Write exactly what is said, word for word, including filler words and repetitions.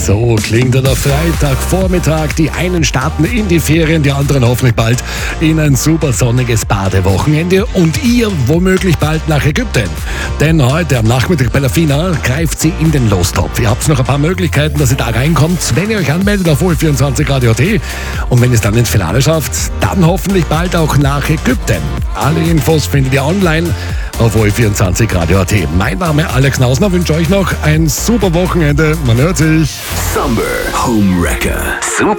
So klingt der Freitagvormittag. Die einen starten in die Ferien, die anderen hoffentlich bald in ein super sonniges Badewochenende und ihr womöglich bald nach Ägypten. Denn heute am Nachmittag bei der FINA greift sie in den Lostopf. Ihr habt noch ein paar Möglichkeiten, dass ihr da reinkommt, wenn ihr euch anmeldet auf O Ö vierundzwanzig Radio T. Und wenn ihr es dann ins Finale schafft, dann hoffentlich bald auch nach Ägypten. Alle Infos findet ihr online auf O Ö vierundzwanzig Radio T. Mein Name Alex Nausner, wünsche euch noch ein super Wochenende. Man hört sich. Summer Home Wrecker. Super